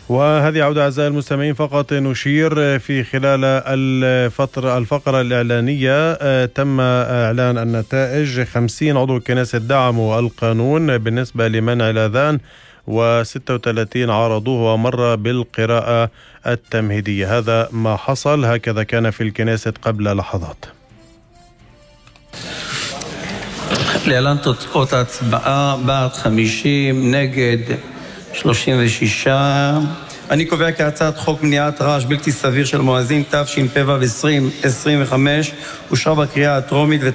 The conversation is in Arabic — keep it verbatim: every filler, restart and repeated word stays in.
وهذه عودة أعزائي المستمعين. فقط نشير في خلال الفترة الفقرة الإعلانية تم إعلان النتائج. خمسين عضو كنيسة دعموا القانون بالنسبة لمنع الأذان، وستة وثلاثين عارضوه ومر بالقراءة التمهيدية. هذا ما حصل، هكذا كان في الكنيسة قبل لحظات. להלן תוצאות ההצבעה: בעד חמישים, נגד שלושים ושישה. אני קובע כי הצעת חוק מניעת רעש בלתי סביר של מואזין תשפ"ו עשרים עשרים וחמש אושרה בקריאה הטרומית